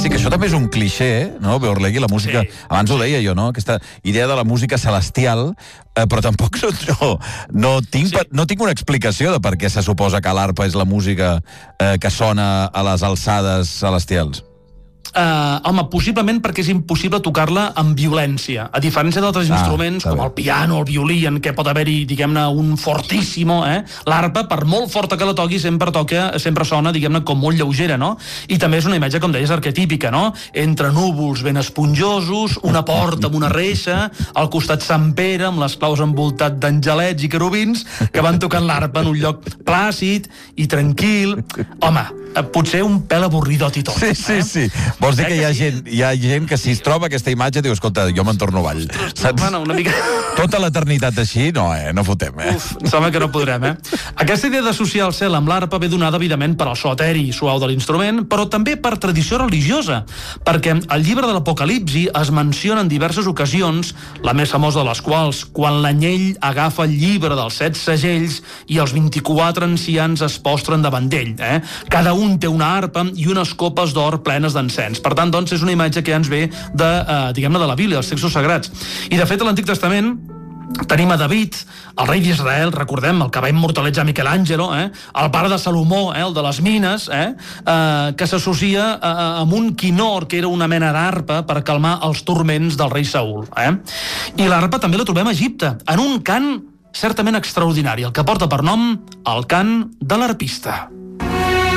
Sí, que això també és un clixé, no, Beorlegui, la música... Sí. Abans ho deia jo, no?, aquesta idea de la música celestial, però tampoc no tinc una explicació de per què se suposa que l'arpa és la música que sona a les alçades celestials. Home, possiblement perquè és impossible tocar-la amb violència, a diferència d'altres instruments com el piano, el violí, en què pot haver-hi, diguem-ne, un fortíssimo, l'arpa, per molt forta que la toqui, sempre sona, diguem-ne, com molt lleugera, no? I també és una imatge, com deies, arquetípica, no? Entre núvols ben esponjosos, una porta amb una reixa, al costat Sant Pere, amb les claus envoltat d'angelets i querubins, que van tocant l'arpa en un lloc plàcid i tranquil. Home, potser un pèl avorridot i tot. Sí. Vols dir que hi ha gent que si es troba aquesta imatge diu, escolta, jo me'n torno avall. Bueno, una mica... Tota l'eternitat així, no fotem, Uf, sembla que no podrem, Aquesta idea d'associar el cel amb l'arpa ve donada, evidentment, per al so eteri i suau de l'instrument, però també per tradició religiosa, perquè al llibre de l'Apocalipsi es menciona en diverses ocasions, la més famosa de les quals, quan l'anyell agafa el llibre dels 7 segells i els 24 ancians es postren davant d'ell. Cada un té una arpa i unes copes d'or plenes d'encens. Per tant, doncs, és una imatge que ja ens ve de, diguem-ne, de la Bíblia, dels textos sagrats. I, de fet, a l'Antic Testament tenim a David, el rei d'Israel, recordem, el que va immortalitzar Michelangelo, el pare de Salomó, el de les mines, que s'associa amb un quinor, que era una mena d'arpa per calmar els turments del rei Saül. I l'arpa també la trobem a Egipte, en un cant certament extraordinari, el que porta per nom el cant de l'arpista.